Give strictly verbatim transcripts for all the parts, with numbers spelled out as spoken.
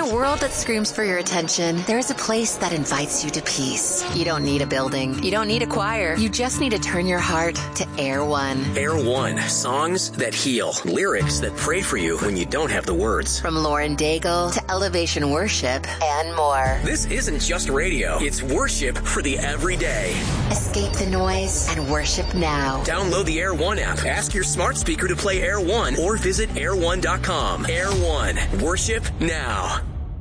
a world that screams for your attention, there is a place that invites you to peace. You don't need a building. You don't need a choir. You just need to turn your heart to Air One. Air One. Songs that heal. Lyrics that pray for you when you don't have the words. From Lauren Daigle to Elevation Worship and more. This isn't just radio. It's worship for the everyday. Escape the noise and worship now. Download the Air One app. Ask your smart speaker to play Air One or visit air one dot com. Air One. Worship now.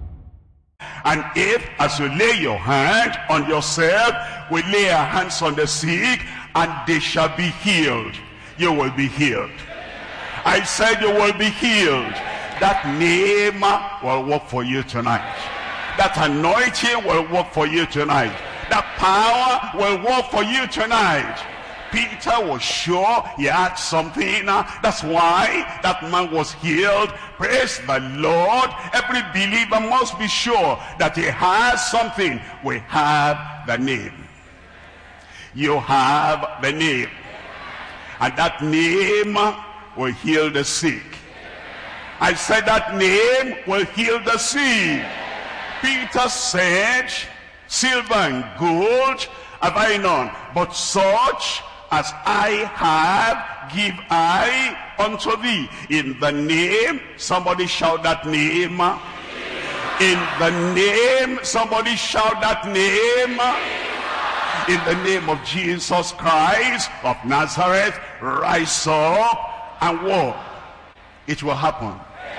And if, as you lay your hand on yourself, we lay our hands on the sick, and they shall be healed, you will be healed. I said you will be healed. That name will work for you tonight. That anointing will work for you tonight. That power will work for you tonight. Peter was sure he had something. That's why that man was healed. Praise the Lord. Every believer must be sure that he has something. We have the name. You have the name. And that name will heal the sick. I said that name will heal the sick. Peter said, silver and gold have I none, but such as I have, give I unto thee. In the name, somebody shout that name. In the name, somebody shout that name. In the name of Jesus Christ of Nazareth, rise up and walk. It will happen.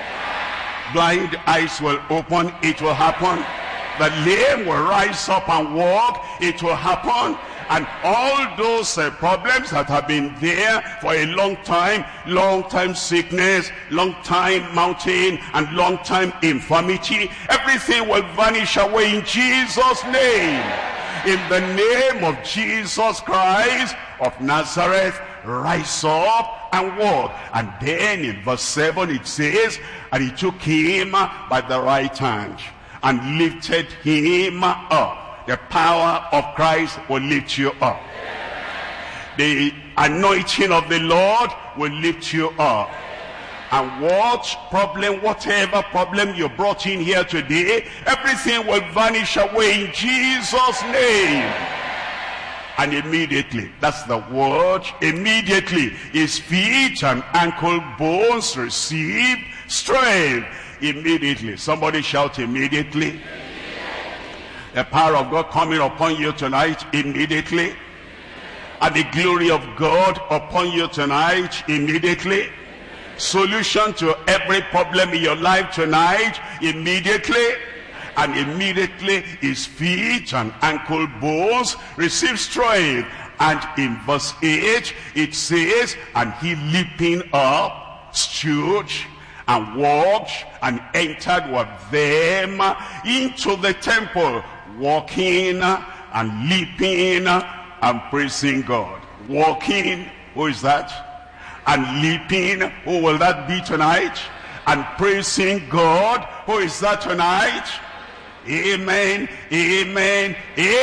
Blind eyes will open. It will happen. The lame will rise up and walk. It will happen. And all those uh, problems that have been there for a long time, long time sickness, long time mountain, and long time infirmity, everything will vanish away in Jesus' name. In the name of Jesus Christ of Nazareth, rise up and walk. And then in verse seven it says, and he took him by the right hand and lifted him up. The power of Christ will lift you up. The anointing of the Lord will lift you up. And what problem, whatever problem you brought in here today, everything will vanish away in Jesus' name. And immediately, that's the word, immediately his feet and ankle bones received strength. Immediately. Somebody shout immediately. The power of God coming upon you tonight immediately. And the glory of God upon you tonight immediately. Solution to every problem in your life tonight immediately. And immediately his feet and ankle bones receive strength. And in verse eight it says, and he leaping up stood and walked and entered with them into the temple, walking and leaping and praising God. Walking, who is that? And leaping, who will that be tonight? And praising God, who is that tonight? Amen, amen,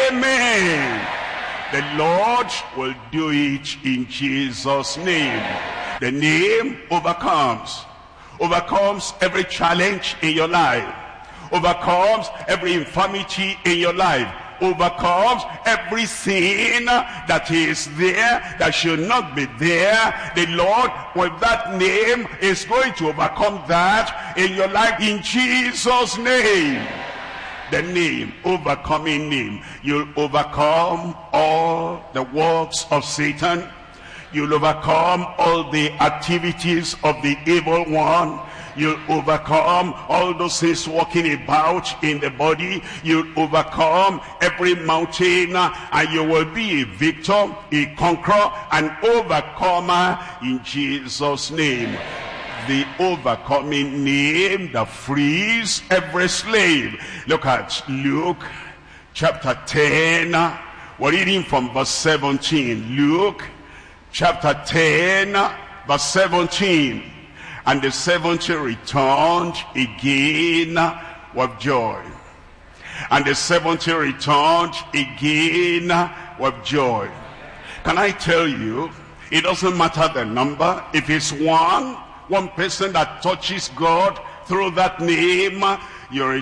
amen. The Lord will do it in Jesus' name. The name overcomes. Overcomes every challenge in your life. Overcomes every infirmity in your life. Overcomes everything that is there that should not be there. The Lord with that name is going to overcome that in your life in Jesus' name. The name, overcoming name. You'll overcome all the works of Satan. You'll overcome all the activities of the evil one. You'll overcome all those things walking about in the body. You'll overcome every mountain, and you will be a victor, a conqueror, an overcomer in Jesus' name. The overcoming name that frees every slave. Look at Luke chapter ten. We're reading from verse seventeen. Luke chapter ten, verse seventeen. And the seventy returned again with joy. And the seventy returned again with joy. Can I tell you, it doesn't matter the number. If it's one, one person that touches God through that name, you're